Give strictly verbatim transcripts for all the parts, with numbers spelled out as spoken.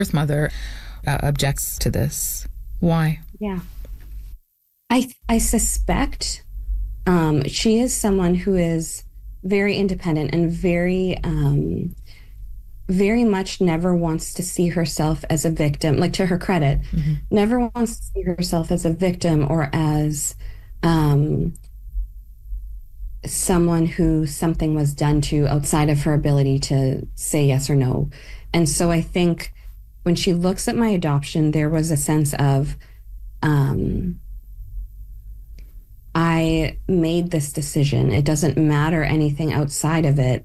birth mother uh, objects to this. Why? Yeah. I I suspect um, she is someone who is very independent and very um, very much never wants to see herself as a victim. Like, to her credit, mm-hmm. never wants to see herself as a victim or as um, someone who something was done to outside of her ability to say yes or no. And so I think when she looks at my adoption, there was a sense of, um, I made this decision. It doesn't matter anything outside of it.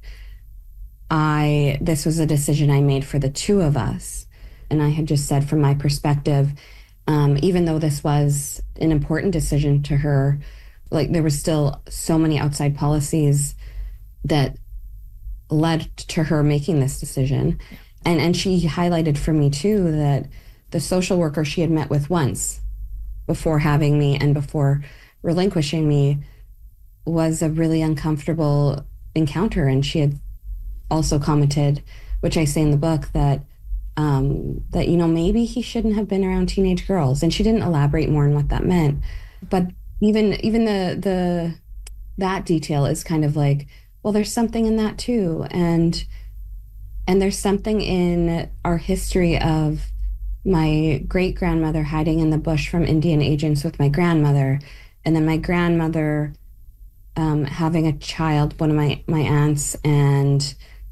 I, this was a decision I made for the two of us. And I had just said, from my perspective, um, even though this was an important decision to her, like, there was still so many outside policies that led to her making this decision. And and she highlighted for me too that the social worker she had met with once before having me and before relinquishing me was a really uncomfortable encounter. And she had also commented, which I say in the book, that um, that, you know, maybe he shouldn't have been around teenage girls. And she didn't elaborate more on what that meant. But even even the the that detail is kind of like, well, there's something in that too. And and there's something in our history of my great grandmother hiding in the bush from Indian agents with my grandmother, and then my grandmother um, having a child, one of my my aunts, and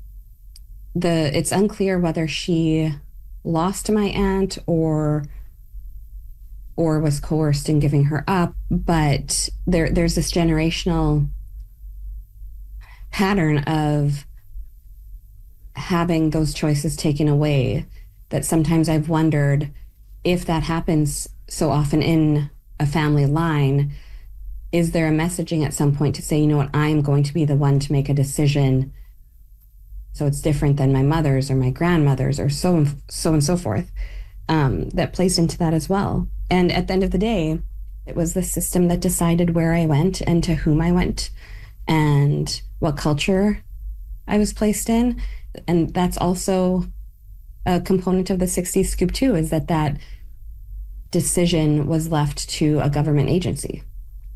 the it's unclear whether she lost my aunt or or was coerced in giving her up, but there there's this generational pattern of having those choices taken away, that sometimes I've wondered if that happens so often in a family line, is there a messaging at some point to say, you know what, I'm going to be the one to make a decision, so it's different than my mother's or my grandmother's or so and so and so forth, um, that plays into that as well. And at the end of the day, it was the system that decided where I went and to whom I went and what culture I was placed in. And that's also a component of the sixties scoop too, is that that decision was left to a government agency.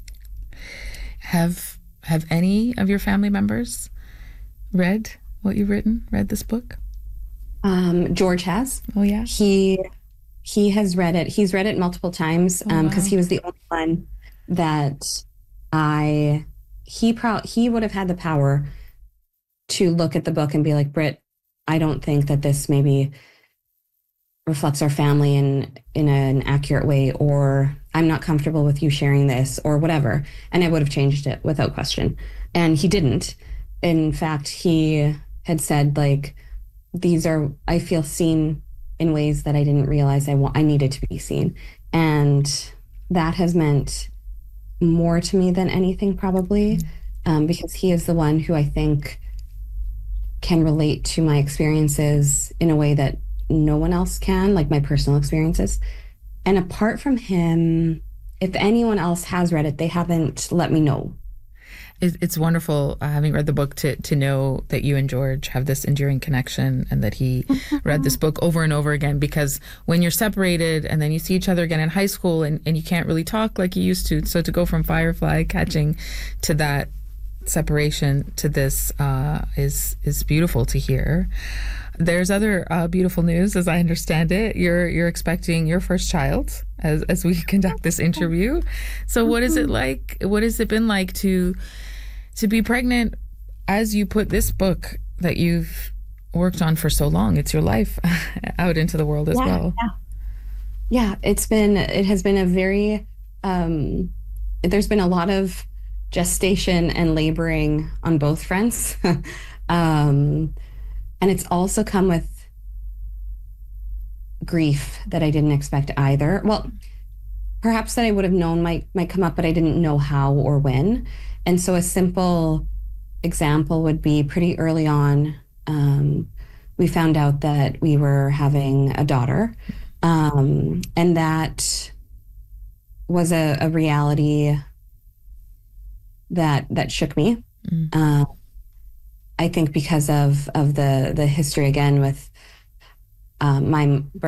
Have have any of your family members read what you've written, read this book? Um, George has. Oh, yeah? He he has read it. He's read it multiple times because oh, um, wow. he was the only one that I, he, pro- he would have had the power to look at the book and be like, Britt, I don't think that this maybe reflects our family in in an accurate way, or I'm not comfortable with you sharing this, or whatever. And I would have changed it without question. And he didn't. In fact, he had said, like, these are, I feel seen in ways that I didn't realize I wa- I needed to be seen. And that has meant more to me than anything, probably, mm-hmm. um, because he is the one who I think can relate to my experiences in a way that no one else can, like my personal experiences. And apart from him, if anyone else has read it, they haven't let me know. It's wonderful, uh, having read the book, to to know that you and George have this enduring connection, and that he read this book over and over again, because when you're separated and then you see each other again in high school, and, and you can't really talk like you used to, so to go from Firefly catching to that separation to this uh, is is beautiful to hear. There's other uh, beautiful news, as I understand it. You're you're expecting your first child as as we conduct this interview. So what is it like? What has it been like to to be pregnant as you put this book that you've worked on for so long, it's your life, out into the world as yeah, well? Yeah. yeah, it's been it has been a very um, there's been a lot of gestation and laboring on both fronts. um, and it's also come with grief that I didn't expect either. Well, perhaps that I would have known might might come up, but I didn't know how or when. And so a simple example would be, pretty early on, um, we found out that we were having a daughter. Um, and that was a, a reality that that shook me. Mm. Uh, I think because of of the the history, again, with uh, my